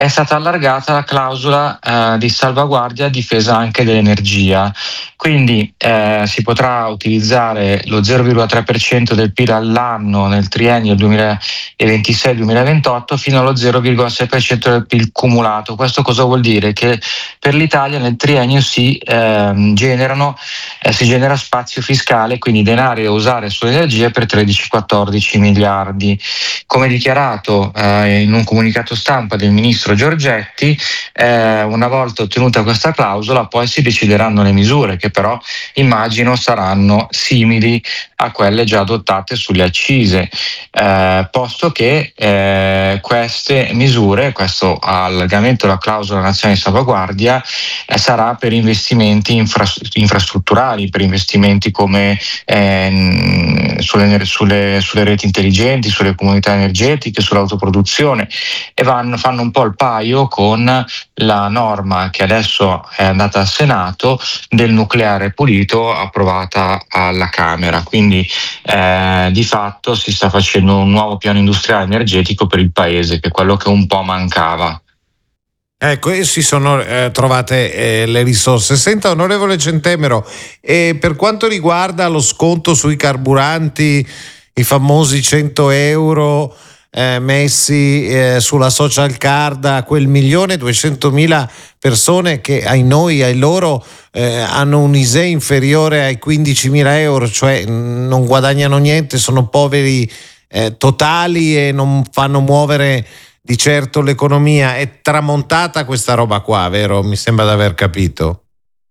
è stata allargata la clausola di salvaguardia a difesa anche dell'energia, quindi si potrà utilizzare lo 0,3% del PIL all'anno nel triennio 2026-2028 fino allo 0,6% del PIL cumulato. Questo cosa vuol dire? Che per l'Italia nel triennio si genera spazio fiscale, quindi denari da usare sull'energia per 13-14 miliardi. Come dichiarato in un comunicato stampa del ministro Giorgetti, una volta ottenuta questa clausola poi si decideranno le misure, che però immagino saranno simili a quelle già adottate sulle accise, posto che queste misure, questo allargamento della clausola nazionale di salvaguardia, sarà per investimenti infrastrutturali, per investimenti come sulle reti intelligenti, sulle comunità energetiche, sull'autoproduzione, e fanno un po' il paio con la norma che adesso è andata al Senato del nucleare pulito, approvata alla Camera. Quindi di fatto si sta facendo un nuovo piano industriale energetico per il Paese, che è quello che un po' mancava. Ecco, e si sono trovate le risorse. Senta, onorevole Centemero, per quanto riguarda lo sconto sui carburanti, i famosi 100 euro messi sulla social card a quel 1.200.000 persone che ai loro hanno un ISEE inferiore ai 15.000 euro, cioè non guadagnano niente, sono poveri totali e non fanno muovere di certo l'economia. È tramontata questa roba qua, vero? Mi sembra di aver capito.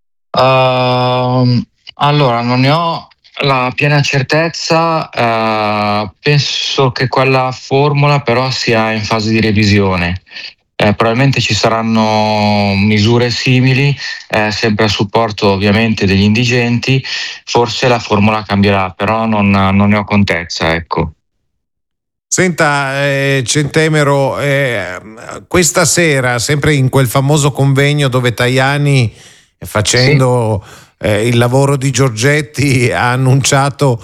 Allora, non ne ho la piena certezza, penso che quella formula però sia in fase di revisione. Probabilmente ci saranno misure simili, sempre a supporto ovviamente degli indigenti. Forse la formula cambierà, però non ne ho contezza, ecco. Senta, Centemero, questa sera, sempre in quel famoso convegno dove Tajani, facendo il lavoro di Giorgetti, ha annunciato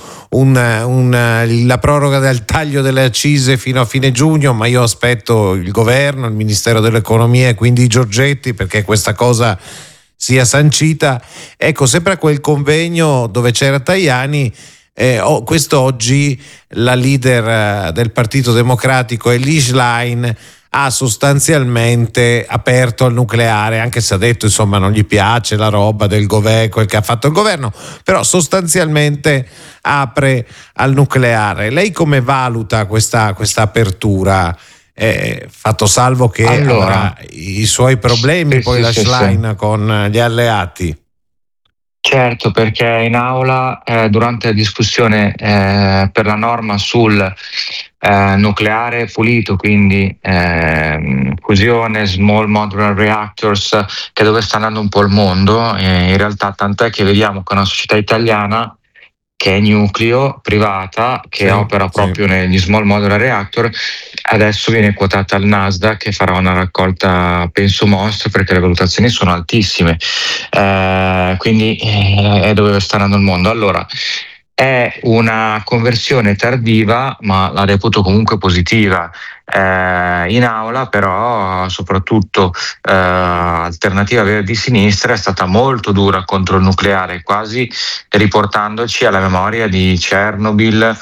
la proroga del taglio delle accise fino a fine giugno, ma io aspetto il governo, il Ministero dell'Economia e quindi Giorgetti perché questa cosa sia sancita. Ecco, sempre a quel convegno dove c'era Tajani, quest'oggi la leader del Partito Democratico, Elise Line, ha sostanzialmente aperto al nucleare, anche se ha detto insomma non gli piace la roba del governo, quel che ha fatto il governo, però sostanzialmente apre al nucleare. Lei come valuta questa apertura? Fatto salvo che avrà i suoi problemi la Schlein con gli alleati. Certo, perché in aula durante la discussione per la norma sul nucleare pulito, quindi fusione, small modular reactors, che è dove sta andando un po' il mondo, in realtà tant'è che vediamo che una società italiana che è Nucleo, privata, che opera proprio negli small modular reactor, adesso viene quotata al Nasdaq e farà una raccolta, penso, mostro, perché le valutazioni sono altissime, quindi è dove sta andando il mondo. Allora, è una conversione tardiva, ma la reputo comunque positiva. In aula però, soprattutto Alternativa Verdi-Sinistra è stata molto dura contro il nucleare, quasi riportandoci alla memoria di Chernobyl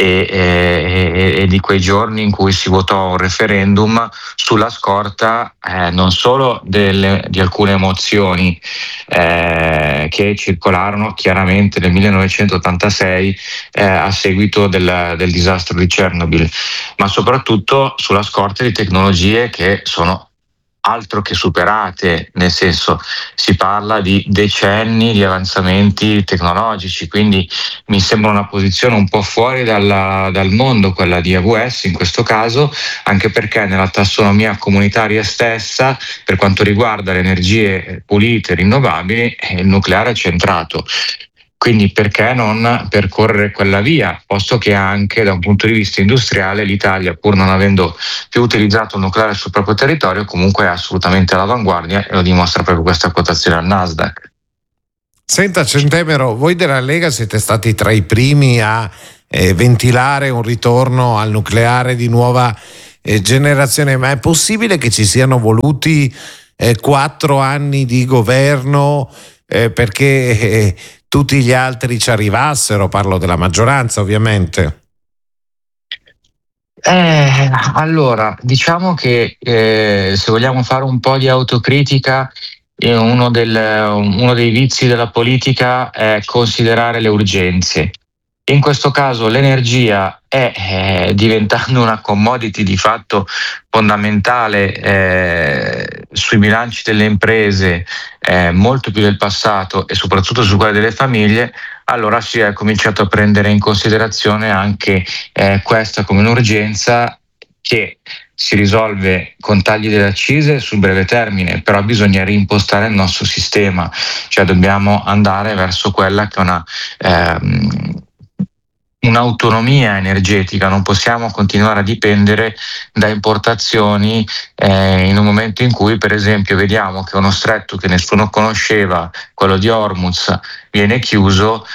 e di quei giorni in cui si votò un referendum sulla scorta non solo di alcune emozioni che circolarono chiaramente nel 1986 a seguito del disastro di Chernobyl, ma soprattutto sulla scorta di tecnologie che sono altro che superate, nel senso si parla di decenni di avanzamenti tecnologici, quindi mi sembra una posizione un po' fuori dal mondo quella di AWS in questo caso, anche perché nella tassonomia comunitaria stessa, per quanto riguarda le energie pulite e rinnovabili, il nucleare è centrato. Quindi perché non percorrere quella via, posto che anche da un punto di vista industriale l'Italia, pur non avendo più utilizzato il nucleare sul proprio territorio, comunque è assolutamente all'avanguardia e lo dimostra proprio questa quotazione al Nasdaq. Senta Centemero, voi della Lega siete stati tra i primi a ventilare un ritorno al nucleare di nuova generazione. Ma è possibile che ci siano voluti 4 anni di governo perché tutti gli altri ci arrivassero? Parlo della maggioranza, ovviamente. Allora, diciamo che se vogliamo fare un po' di autocritica, uno dei vizi della politica è considerare le urgenze. In questo caso l'energia è diventando una commodity di fatto fondamentale sui bilanci delle imprese, molto più del passato e soprattutto su quelli delle famiglie. Allora si è cominciato a prendere in considerazione anche questa come un'urgenza che si risolve con tagli delle accise sul breve termine, però bisogna reimpostare il nostro sistema, cioè dobbiamo andare verso quella che è un'autonomia energetica. Non possiamo continuare a dipendere da importazioni in un momento in cui, per esempio, vediamo che uno stretto che nessuno conosceva, quello di Hormuz, viene chiuso.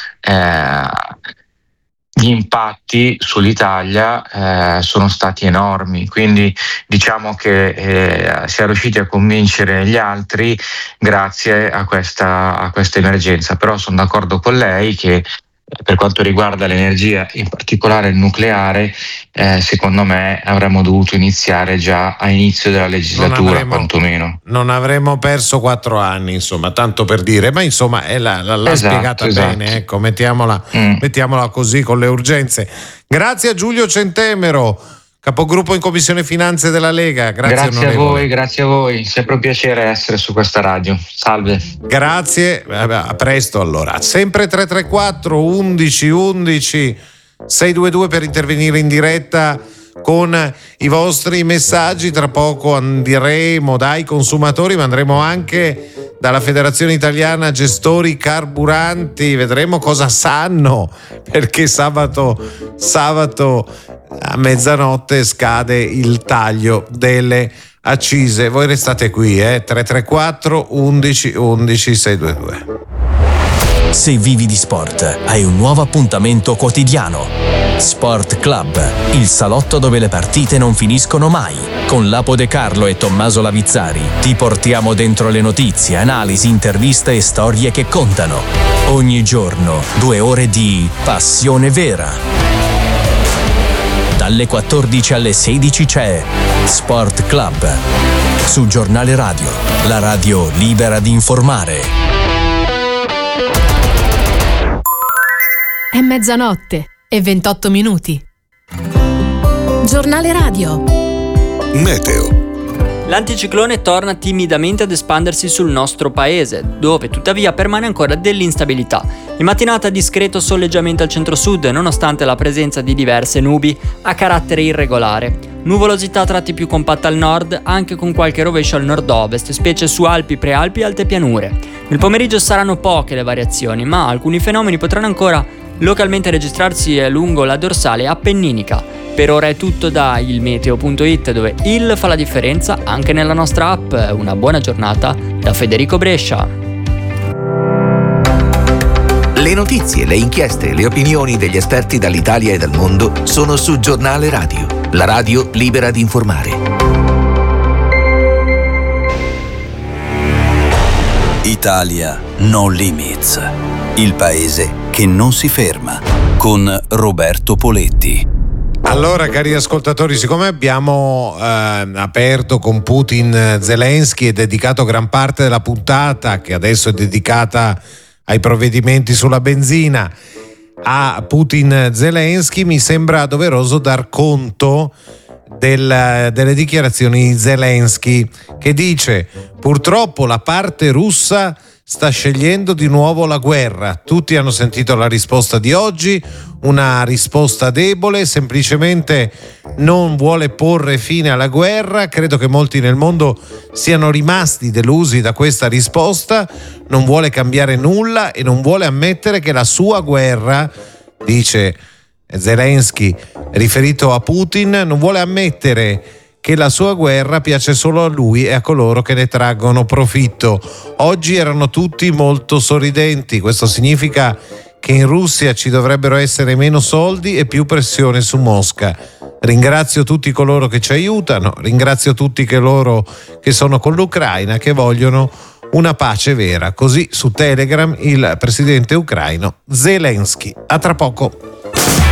Gli impatti sull'Italia sono stati enormi, quindi diciamo che si è riusciti a convincere gli altri grazie a questa emergenza. Però sono d'accordo con lei che per quanto riguarda l'energia, in particolare il nucleare, secondo me avremmo dovuto iniziare già a inizio della legislatura, quantomeno. Non avremmo perso 4 anni, insomma, tanto per dire, ma insomma l'ha spiegata bene, ecco, mettiamola così con le urgenze. Grazie a Giulio Centemero, capogruppo in Commissione Finanze della Lega. Grazie a voi, sempre un piacere essere su questa radio. Salve. Grazie, a presto allora. Sempre 334 11 11 622 per intervenire in diretta con i vostri messaggi. Tra poco andremo dai consumatori, ma andremo anche dalla Federazione Italiana Gestori Carburanti, vedremo cosa sanno, perché sabato a mezzanotte scade il taglio delle accise. Voi restate qui, 334 11 11 622. Se vivi di sport, hai un nuovo appuntamento quotidiano. Sport Club, il salotto dove le partite non finiscono mai. Con Lapo De Carlo e Tommaso Lavizzari ti portiamo dentro le notizie, analisi, interviste e storie che contano. Ogni giorno 2 ore di passione vera. Dalle 14 alle 16 c'è Sport Club su Giornale Radio, la radio libera di informare. È mezzanotte e 28 minuti. Giornale Radio. Meteo. L'anticiclone torna timidamente ad espandersi sul nostro paese, dove tuttavia permane ancora dell'instabilità. In mattinata discreto soleggiamento al centro-sud, nonostante la presenza di diverse nubi a carattere irregolare. Nuvolosità a tratti più compatta al nord, anche con qualche rovescio al nord-ovest, specie su Alpi, Prealpi e alte pianure. Nel pomeriggio saranno poche le variazioni, ma alcuni fenomeni potranno ancora localmente registrarsi lungo la dorsale appenninica. Per ora è tutto da ilmeteo.it, dove il fa la differenza anche nella nostra app. Una buona giornata da Federico Brescia. Le notizie, le inchieste e le opinioni degli esperti dall'Italia e dal mondo sono su Giornale Radio, la radio libera di informare. Italia No Limits, il paese che non si ferma, con Roberto Poletti. Allora, cari ascoltatori, siccome abbiamo aperto con Putin Zelensky e dedicato gran parte della puntata, che adesso è dedicata ai provvedimenti sulla benzina, a Putin Zelensky, mi sembra doveroso dar conto delle dichiarazioni di Zelensky, che dice: purtroppo la parte russa sta scegliendo di nuovo la guerra. Tutti hanno sentito la risposta di oggi, una risposta debole, semplicemente non vuole porre fine alla guerra. Credo che molti nel mondo siano rimasti delusi da questa risposta. Non vuole cambiare nulla e non vuole ammettere che la sua guerra, dice Zelensky riferito a Putin, non vuole ammettere che la sua guerra piace solo a lui e a coloro che ne traggono profitto. Oggi erano tutti molto sorridenti. Questo significa che in Russia ci dovrebbero essere meno soldi e più pressione su Mosca. Ringrazio tutti coloro che ci aiutano, ringrazio tutti coloro che sono con l'Ucraina, che vogliono una pace vera. Così su Telegram il presidente ucraino Zelensky. A tra poco.